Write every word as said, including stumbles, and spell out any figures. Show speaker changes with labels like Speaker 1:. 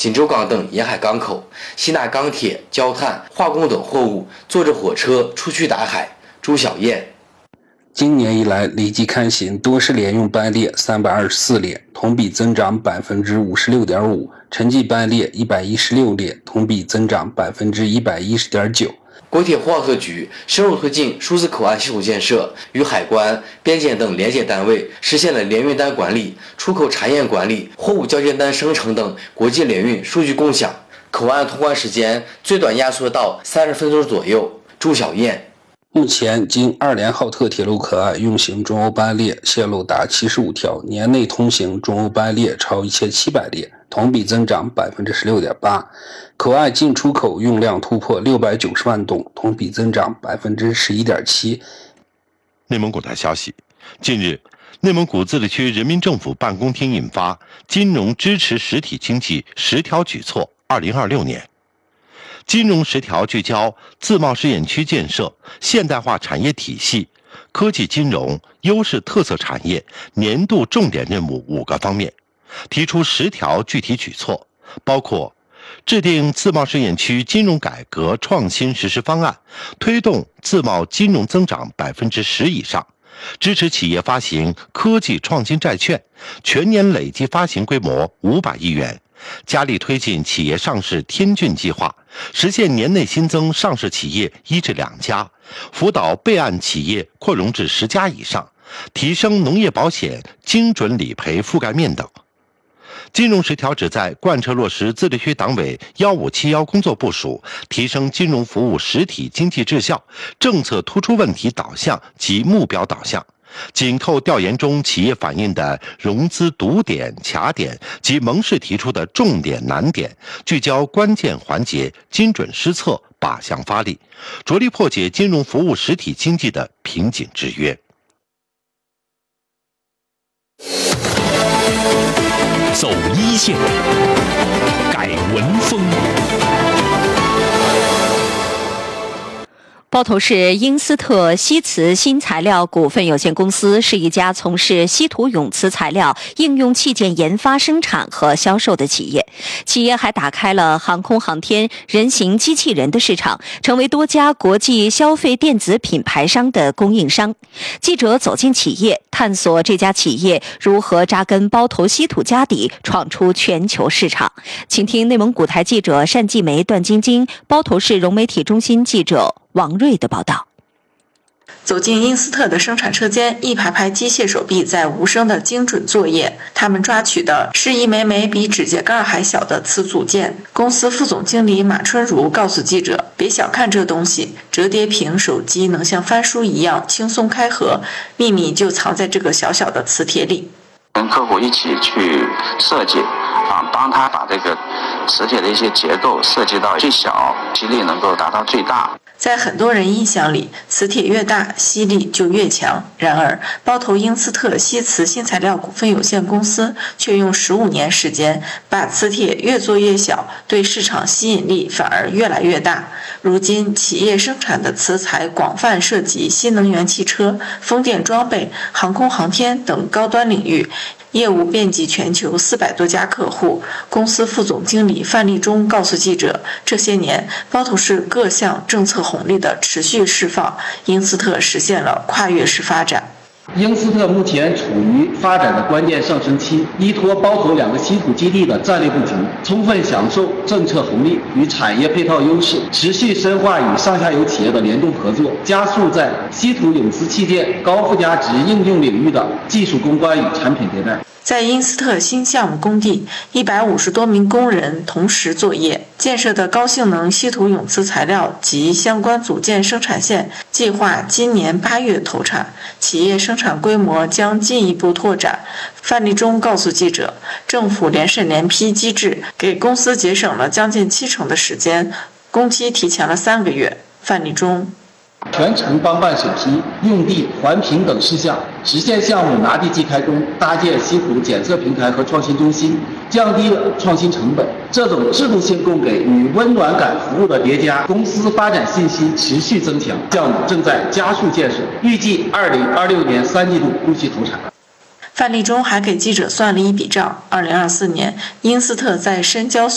Speaker 1: 锦州港等沿海港口，吸纳钢铁、焦炭、化工等货物，坐着火车出去打海。朱小燕。
Speaker 2: 今年以来，累计刊行多式联用班列三百二十四列，同比增长百分之五十六点五；城际班列一百一十六列，同比增长百分之一百一十点九。
Speaker 1: 国铁货运局深入推进数字口岸系统建设，与海关、边检等联检单位实现了联运单管理、出口查验管理、货物交接单生成等国际联运数据共享，口岸通关时间最短压缩到三十分钟左右。朱小燕。
Speaker 2: 目前，经二连浩特铁路口岸运行中欧班列线路达七十五条，年内通行中欧班列超一千七百列，同比增长百分之十六点八。口岸进出口运量突破六百九十万吨，同比增长百分之十一点七。
Speaker 3: 内蒙古台消息，近日，内蒙古自治区人民政府办公厅印发《金融支持实体经济十条举措（二零二六年）》。金融十条聚焦自贸试验区建设、现代化产业体系、科技金融、优势特色产业年度重点任务五个方面，提出十条具体举措，包括制定自贸试验区金融改革创新实施方案，推动自贸金融增长百分之十以上，支持企业发行科技创新债券，全年累计发行规模五百亿元。加力推进企业上市天骏计划，实现年内新增上市企业一至两家，辅导备案企业扩容至十家以上，提升农业保险精准理赔覆盖面等。金融十条旨在贯彻落实自治区党委幺五七幺工作部署，提升金融服务实体经济质效，政策突出问题导向及目标导向。紧扣调研中企业反映的融资堵点、卡点及盟市提出的重点难点，聚焦关键环节，精准施策，靶向发力，着力破解金融服务实体经济的瓶颈制约。
Speaker 4: 走一线，改文风。
Speaker 5: 包头市英斯特锡瓷新材料股份有限公司是一家从事稀土永磁材料应用器件研发、生产和销售的企业。企业还打开了航空航天、人形机器人的市场，成为多家国际消费电子品牌商的供应商。记者走进企业，探索这家企业如何扎根包头稀土家底，闯出全球市场。请听内蒙古台记者单继梅、段晶晶，包头市融媒体中心记者王瑞的报道。
Speaker 6: 走进英斯特的生产车间，一排排机械手臂在无声的精准作业，他们抓取的是一枚枚比指甲盖还小的磁组件。公司副总经理马春如告诉记者，别小看这东西，折叠屏手机能像翻书一样轻松开合，秘密就藏在这个小小的磁铁里。
Speaker 7: 跟客户一起去设计啊，帮他把这个磁铁的一些结构设计到最小，吸力能够达到最大。
Speaker 6: 在很多人印象里，磁铁越大，吸力就越强。然而，包头英斯特锡瓷新材料股份有限公司却用十五年时间，把磁铁越做越小，对市场吸引力反而越来越大。如今，企业生产的磁材广泛涉及新能源汽车、风电装备、航空航天等高端领域。业务遍及全球四百多家客户。公司副总经理范立忠告诉记者，这些年包头市各项政策红利的持续释放，英斯特实现了跨越式发展。
Speaker 8: 英斯特目前处于发展的关键上升期，依托包头两个稀土基地的战略布局，充分享受政策红利与产业配套优势，持续深化与上下游企业的联动合作，加速在稀土永磁器件高附加值应用领域的技术攻关与产品迭代。
Speaker 6: 在英斯特新项目工地，一百五十多名工人同时作业，建设的高性能稀土永磁材料及相关组件生产线计划今年八月投产，企业生产规模将进一步拓展。范立忠告诉记者，政府联审联批机制给公司节省了将近七成的时间，工期提前了三个月。范立忠
Speaker 8: 全程帮办审批、用地、环评等事项，实现项目拿地即开工，搭建稀土检测平台和创新中心，降低了创新成本。这种制度性供给与温暖感服务的叠加，公司发展信心持续增强。项目正在加速建设，预计二零二六年三季度陆续投产。
Speaker 6: 范立忠还给记者算了一笔账：二零二四年，英斯特在深交